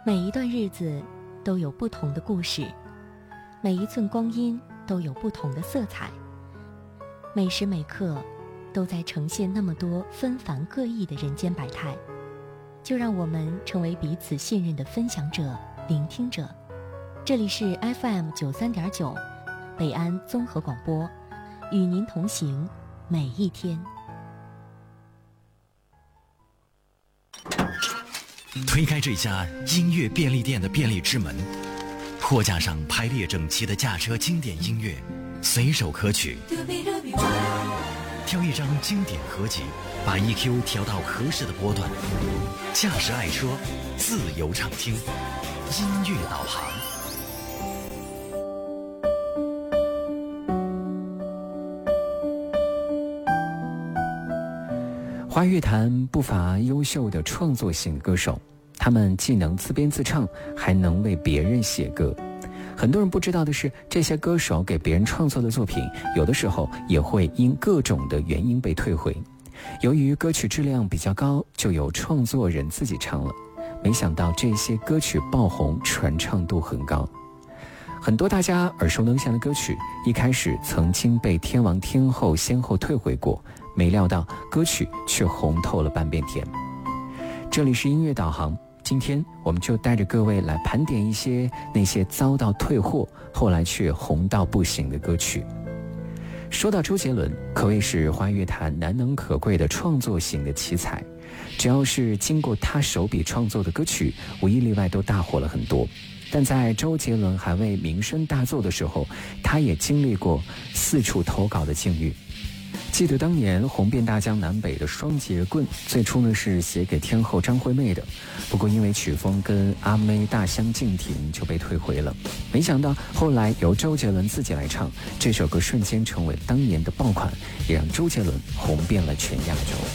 每一段日子都有不同的故事，每一寸光阴都有不同的色彩，每时每刻都在呈现那么多纷繁各异的人间百态。就让我们成为彼此信任的分享者、聆听者。这里是 FM93.9 北安综合广播，与您同行每一天。 推开这家音乐便利店的便利之门，货架上排列整齐的驾车经典音乐，随手可取。挑一张经典合集，把 EQ 调到合适的波段，驾驶爱车，自由畅听，音乐导航。 华语乐坛不乏优秀的创作型歌手，他们既能自编自唱，还能为别人写歌。很多人不知道的是，这些歌手给别人创作的作品，有的时候也会因各种的原因被退回。由于歌曲质量比较高，就有创作人自己唱了。没想到这些歌曲爆红，传唱度很高。很多大家耳熟能详的歌曲，一开始曾经被天王天后先后退回过，没料到歌曲却红透了半边天。这里是音乐导航，今天我们就带着各位来盘点一些那些遭到退货后来却红到不行的歌曲。说到周杰伦，可谓是华语乐坛难能可贵的创作型的奇才，只要是经过他手笔创作的歌曲，无一例外都大火了很多。但在周杰伦还未名声大作的时候，他也经历过四处投稿的境遇。记得当年红遍大江南北的双截棍，最初呢是写给天后张惠妹的，不过因为曲风跟阿妹大相径庭就被退回了。没想到后来由周杰伦自己来唱，这首歌瞬间成为当年的爆款，也让周杰伦红遍了全亚洲。